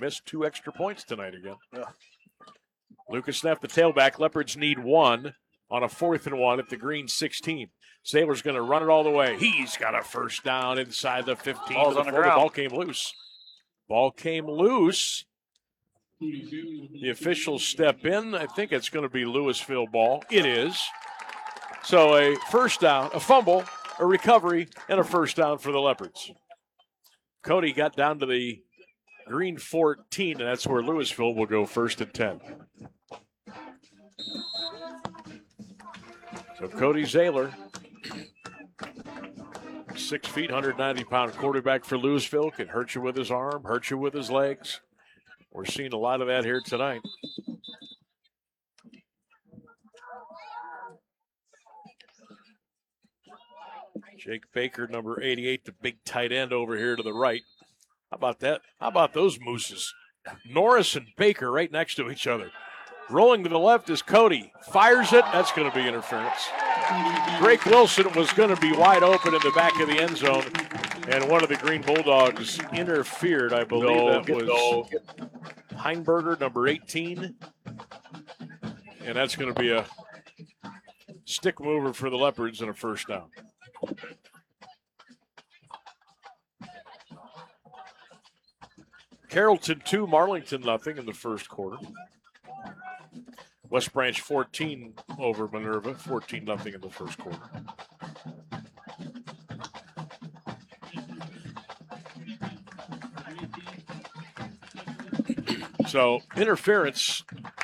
missed 2 extra points tonight again. Yeah. Lucas Neff, the tailback. Leopards need 1 on a 4th and 1 at the green 16. Sailor's going to run it all the way. He's got a first down inside the 15. Ball's on the ground. The ball came loose. Ball came loose. The officials step in. I think it's going to be Louisville ball. It is. So a first down, a fumble, a recovery, and a first down for the Leopards. Cody got down to the green 14, and that's where Louisville will go 1st and 10. So Cody Zaylor, 6 feet, 190-pound quarterback for Louisville, can hurt you with his arm, hurt you with his legs. We're seeing a lot of that here tonight. Jake Baker, number 88, the big tight end over here to the right. How about that? How about those mooses? Norris and Baker right next to each other. Rolling to the left is Cody. Fires it. That's going to be interference. Drake Wilson was going to be wide open in the back of the end zone, and one of the Green Bulldogs interfered. I believe that was Heinberger, number 18. And that's going to be a stick mover for the Leopards and a first down. Carrollton 2, Marlington nothing in the first quarter. West Branch 14 over Minerva, 14-0 in the first quarter. So interference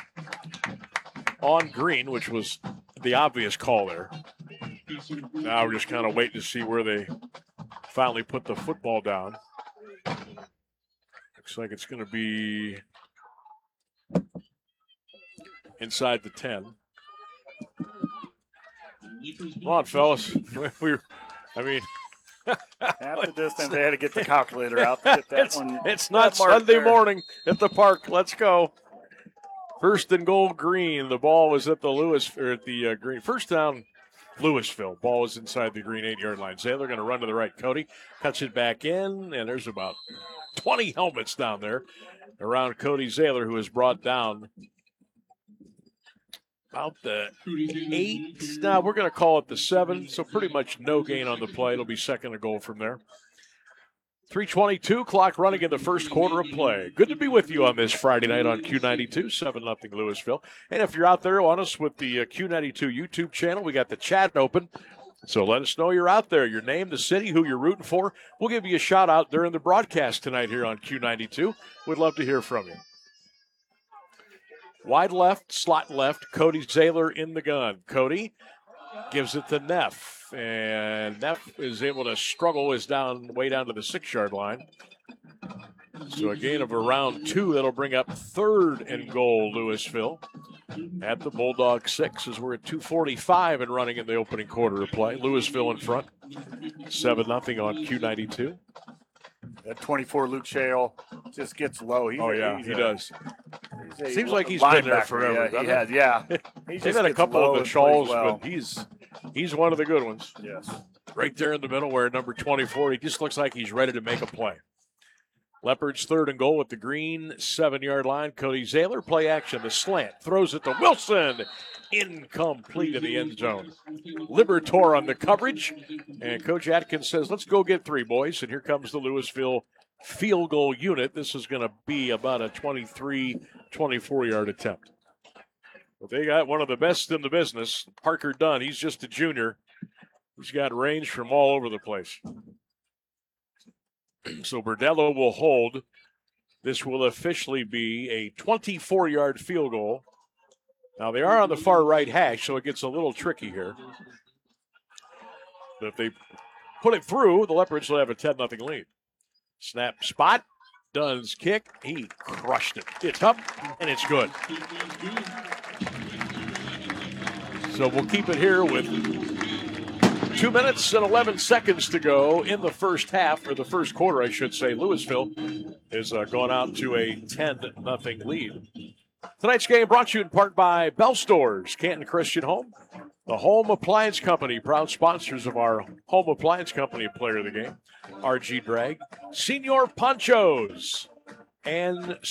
on Green, which was the obvious call there. Now we're just kind of waiting to see where they finally put the football down. Looks like it's going to be inside the 10. Come on, fellas. Half the distance, they had to get the calculator out to get that one. It's not Sunday morning at the park. Let's go. 1st and goal, Green. The ball was at the Green. First down, Louisville. Ball was inside the Green 8-yard line. Zaylor going to run to the right. Cody cuts it back in, and there's about 20 helmets down there around Cody Zaylor, who is brought down about the 8. Now we're going to call it the 7, so pretty much no gain on the play. It'll be 2nd and goal from there. 3:22, clock running in the first quarter of play. Good to be with you on this Friday night on Q92, 7-0 Louisville. And if you're out there on us with the Q92 YouTube channel, we got the chat open. So let us know you're out there. Your name, the city, who you're rooting for. We'll give you a shout out during the broadcast tonight here on Q92. We'd love to hear from you. Wide left, slot left, Cody Zaylor in the gun. Cody gives it to Neff, and Neff is able to struggle, is way down to the 6-yard line. So a gain of around 2, that'll bring up 3rd and goal, Louisville. At the Bulldog 6 as we're at 2:45 and running in the opening quarter of play. Louisville in front, 7-0 on Q92. That 24 Luke Shale just gets low. He does. Seems like he's been there forever. Yeah, He's had a couple of the Shawls, but he's one of the good ones. Yes. Right there in the middle where number 24, he just looks like he's ready to make a play. Leopards 3rd and goal at the Green 7-yard line. Cody Zaylor, play action, the slant, throws it to Wilson. Incomplete in the end zone. Libertor on the coverage, and Coach Atkins says, let's go get 3, boys. And here comes the Louisville field goal unit. This is going to be about a 23, 24-yard attempt. But they got one of the best in the business, Parker Dunn. He's just a junior. He's got range from all over the place. So Bordello will hold. This will officially be a 24-yard field goal. Now, they are on the far right hash, so it gets a little tricky here. But if they put it through, the Leopards will have a 10-0 lead. Snap spot. Dunn's kick. He crushed it. It's up, and it's good. So we'll keep it here with 2 minutes and 11 seconds to go in the first half, or the first quarter, I should say. Louisville has gone out to a 10-0 lead. Tonight's game brought to you in part by Bell Stores, Canton Christian Home, the Home Appliance Company, proud sponsors of our Home Appliance Company player of the game, RG Drag, Senior Ponchos, and